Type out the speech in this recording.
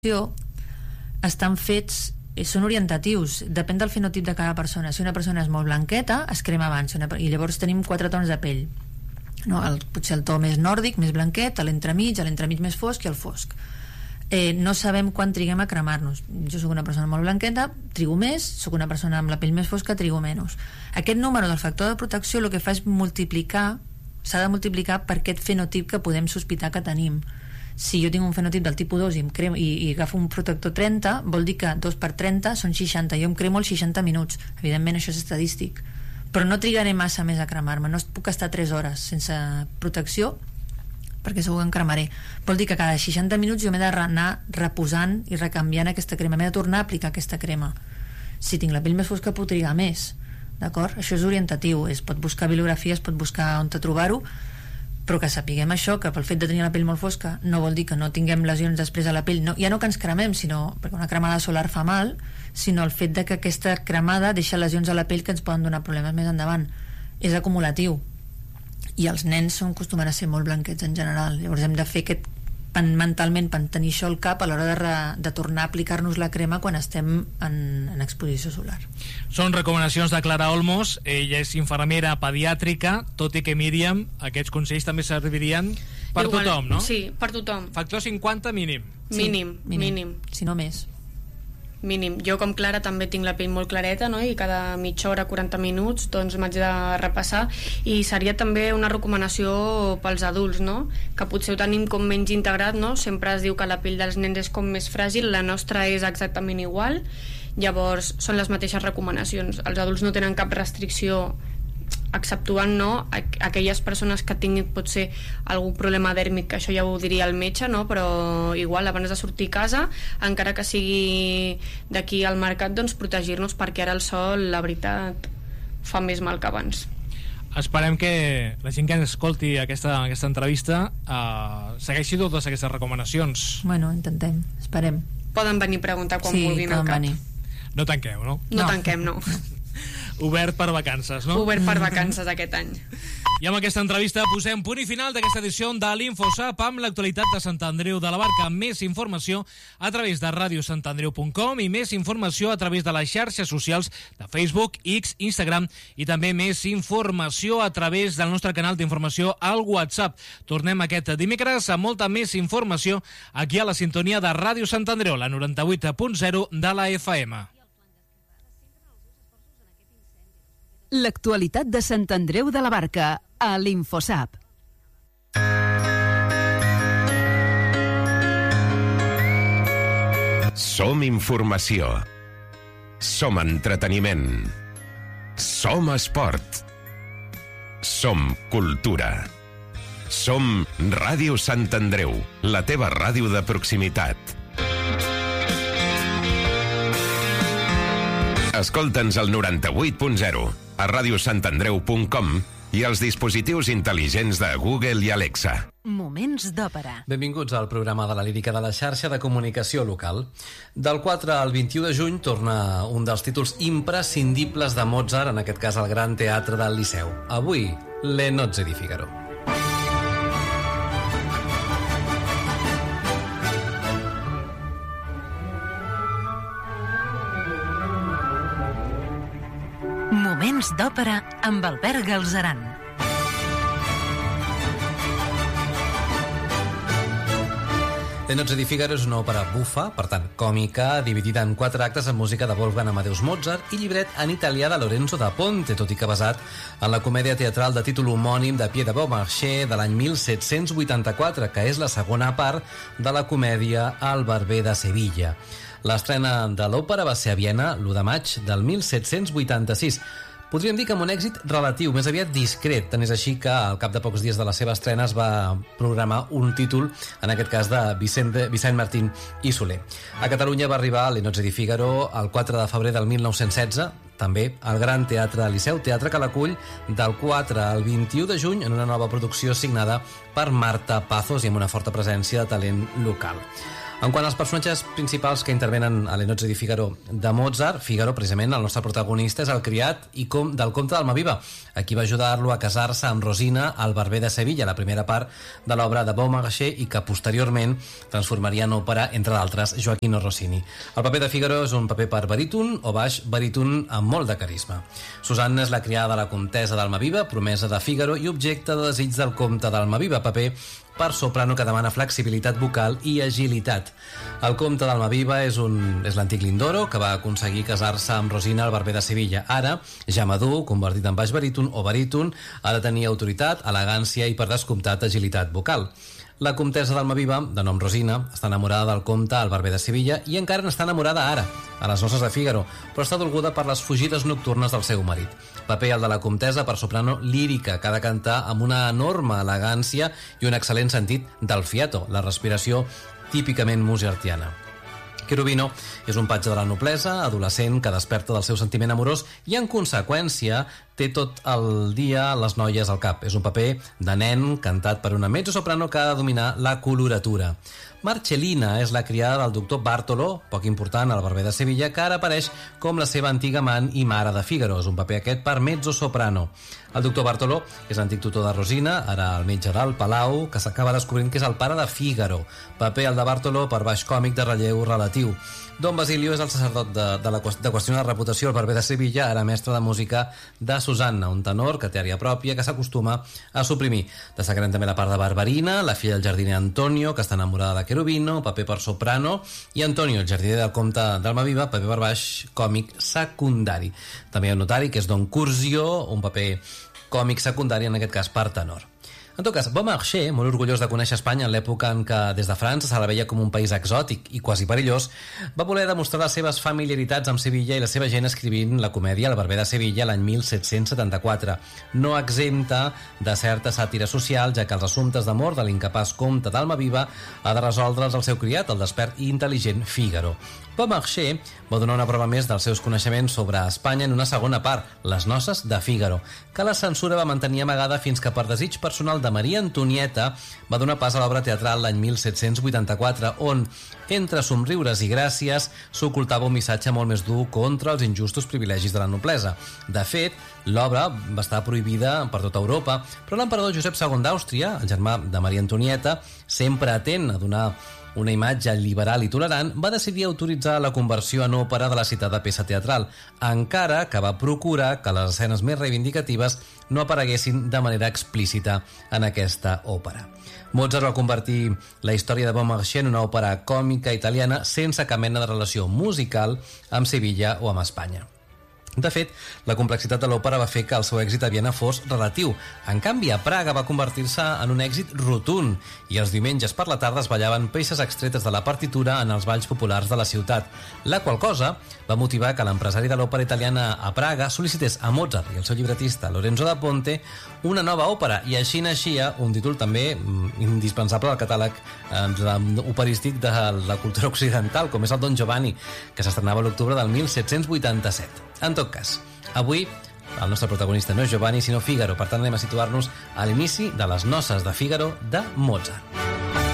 estan fets, són orientatius, depèn del fenotip de cada persona. Si una persona és molt blanqueta, es crema abans, i llavors tenim 4 tons de pell, no? Potser el to més nòrdic, més blanquet, l'entremig més fosc i el fosc. No sabem quan triguem a cremar-nos. Jo sóc una persona molt blanqueta, trigo més, sóc una persona amb la pell més fosca, trigo menys. Aquest número del factor de protecció el que fa és multiplicar, s'ha de multiplicar per aquest fenotip que podem sospitar que tenim. Si jo tinc un fenotip del tipus 2 i agafo un protector 30, vol dir que 2 per 30 són 60. Jo em cremo els 60 minuts. Evidentment això és estadístic, però no trigaré massa més a cremar-me. No puc estar 3 hores sense protecció perquè segur que em cremaré. Vol dir que cada 60 minuts jo m'he d'anar reposant i recanviant aquesta crema, m'he de tornar a aplicar aquesta crema. Si tinc la pell més fosca puc trigar més, d'acord? Això és orientatiu, pot buscar bibliografies, pot buscar on trobar-ho, però que sapiguem això, que pel fet de tenir la pell molt fosca no vol dir que no tinguem lesions després a la pell, ja no que ens cremem, sinó perquè una cremada solar fa mal, sinó el fet de que aquesta cremada deixa lesions a la pell que ens poden donar problemes més endavant. És acumulatiu, i els nens acostumen a ser molt blanquets en general. Llavors hem de fer aquest mentalment per tenir això al cap a l'hora de tornar a aplicar-nos la crema quan estem en exposició solar. Són recomanacions de Clara Olmos. Ella és infermera pediàtrica, tot i que, Míriam, aquests consells també servirien per tothom, no? Sí, per tothom. Factor 50 mínim. Mínim. Si no més. Mínim. Jo, com Clara, també tinc la pell molt clareta, no? I cada mitja hora, 40 minuts, doncs m'haig de repassar. I seria també una recomanació pels adults, no? Que potser ho tenim com menys integrat, no? Sempre es diu que la pell dels nens és com més fràgil, la nostra és exactament igual. Llavors, són les mateixes recomanacions. Els adults no tenen cap restricció, exceptuant, no, aquelles persones que tinguin potser algun problema dèrmic, que això ja ho diria el metge, no? Però igual abans de sortir a casa, encara que sigui d'aquí al mercat, doncs protegir-nos, perquè ara el sol, la veritat, fa més mal que abans. Esperem que la gent que escolti aquesta entrevista segueixi totes aquestes recomanacions. Bueno, intentem, esperem. Poden venir a preguntar quan vulguin al cap. Venir. No tanqueu, no? No tanquem, no. Obert per vacances, no? Obert per vacances aquest any. I amb aquesta entrevista posem punt i final d'aquesta edició de l'InfoSap amb l'actualitat de Sant Andreu de la Barca. Més informació a través de radiosantandreu.com i més informació a través de les xarxes socials de Facebook, X, Instagram i també més informació a través del nostre canal d'informació al WhatsApp. Tornem aquest dimecres amb molta més informació aquí a la sintonia de Ràdio Sant Andreu, la 98.0 de la FM. L'actualitat de Sant Andreu de la Barca a l'InfoSap. Som informació. Som entreteniment. Som esport. Som cultura. Som Ràdio Sant Andreu, la teva ràdio de proximitat. Escolta'ns al 98.0, a radiosantandreu.com i als dispositius intel·ligents de Google i Alexa. Moments d'òpera. Benvinguts al programa de la lírica de la xarxa de comunicació local. Del 4 al 21 de juny torna un dels títols imprescindibles de Mozart, en aquest cas al Gran Teatre del Liceu. Avui, Le Nozze di Figaro. Moments d'òpera amb Albert Galzeran. Le Nozze di Figaro és una òpera bufa, per tant còmica, dividida en 4 actes amb música de Wolfgang Amadeus Mozart i llibret en italià de Lorenzo da Ponte, tot i que basat en la comèdia teatral de títol homònim de Pierre de Beaumarchais de l'any 1784, que és la segona part de la comèdia El barber de Sevilla. L'estrena de l'òpera va ser a Viena l'1 de maig del 1786. Podríem dir que amb un èxit relatiu, més aviat discret, tant és així que al cap de pocs dies de la seva estrena es va programar un títol, en aquest cas de Vicent Martín i Soler. A Catalunya va arribar Le Nozze di Figaro el 4 de febrer del 1916, també al Gran Teatre del Liceu, teatre que l'acull del 4 al 21 de juny en una nova producció signada per Marta Pazos i amb una forta presència de talent local. En quant als personatges principals que intervenen a Le Nozze di Figaro de Mozart, Figaro, precisament, el nostre protagonista, és el criat del comte d'Almaviva, a qui va ajudar-lo a casar-se amb Rosina, el barber de Sevilla, la primera part de l'obra de Beaumarchais i que posteriorment transformaria en òpera, entre d'altres, Gioacchino Rossini. El paper de Figaro és un paper per baríton o baix baríton amb molt de carisma. Susanna és la criada de la comtessa d'Almaviva, promesa de Figaro i objecte de desig del comte d'Almaviva, paper per soprano que demana flexibilitat vocal i agilitat. El comte d'Almaviva és l'antic Lindoro, que va aconseguir casar-se amb Rosina, el barber de Sevilla. Ara, ja madur, convertit en baix baríton o baríton, ha de tenir autoritat, elegància i, per descomptat, agilitat vocal. La comtessa d'Almaviva, de nom Rosina, està enamorada del comte, el barber de Sevilla, i encara n'està enamorada ara, a les noces de Figaro, però està dolguda per les fugides nocturnes del seu marit. Paper el de la comtessa per soprano lírica, que ha de cantar amb una enorme elegància i un excel·lent sentit del fiato, la respiració típicament mozartiana. Cherubino és un patge de la noblesa, adolescent, que desperta del seu sentiment amorós i, en conseqüència, té tot el dia les noies al cap. És un paper de nen cantat per una mezzosoprano que ha de dominar la coloratura. Marcellina és la criada del doctor Bartolo, poc important, el barber de Sevilla, que ara apareix com la seva antiga amant i mare de Figaro. És un paper aquest per mezzosoprano. El doctor Bartolo és l'antic tutor de Rosina, ara el metge del Palau, que s'acaba descobrint que és el pare de Figaro. Paper el de Bartolo per baix còmic de relleu relatiu. Don Basilio és el sacerdot de qüestionar la reputació, el barber de Sevilla, ara mestre de música de Susanna, un tenor que té àrea pròpia que s'acostuma a suprimir. Destacarem també la part de Barbarina, la filla del jardiner Antonio, que està enamorada de Cherubino, paper per soprano, i Antonio, el jardiner del comte d'Almaviva, paper per baix còmic secundari. També hi ha un notari, que és Don Curzio, un paper còmic secundari, en aquest cas per tenor. En tot cas, Beaumarchais, molt orgullós de conèixer Espanya en l'època en què des de França se la veia com un país exòtic i quasi perillós, va voler demostrar les seves familiaritats amb Sevilla i la seva gent escrivint la comèdia El barber de Sevilla l'any 1774, no exempta de certa sàtira social, ja que els assumptes d'amor de l'incapaç comte d'Almaviva ha de resoldre'ls el seu criat, el despert i intel·ligent Figaro. Beaumarchais va donar una prova més dels seus coneixements sobre Espanya en una segona part, Les noces de Figaro, que la censura va mantenir amagada fins que, per desig personal de Maria Antonieta, va donar pas a l'obra teatral l'any 1784, on, entre somriures i gràcies, s'ocultava un missatge molt més dur contra els injustos privilegis de la noblesa. De fet, l'obra va estar prohibida per tota Europa, però l'emperador Josep II d'Àustria, el germà de Maria Antonieta, sempre atent a donar una imatge liberal i tolerant, va decidir autoritzar la conversió en òpera de la citada peça teatral, encara que va procurar que les escenes més reivindicatives no apareguessin de manera explícita en aquesta òpera. Mozart va convertir la història de Beaumarchais en una òpera còmica italiana sense cap mena de relació musical amb Sevilla o amb Espanya. De fet, la complexitat de l'òpera va fer que el seu èxit a Viena fos relatiu. En canvi, a Praga va convertir-se en un èxit rotund i els diumenges per la tarda es ballaven peces extretes de la partitura en els balls populars de la ciutat, la qual cosa va motivar que l'empresari de l'òpera italiana a Praga sol·licités a Mozart i el seu llibretista Lorenzo da Ponte una nova òpera, i així naixia un títol també indispensable al catàleg operístic de la cultura occidental, com és el Don Giovanni, que s'estrenava a l'octubre del 1787. En tot cas, avui el nostre protagonista no és Giovanni, sinó Figaro. Per tant, anem a situar-nos a l'inici de Les noces de Figaro de Mozart.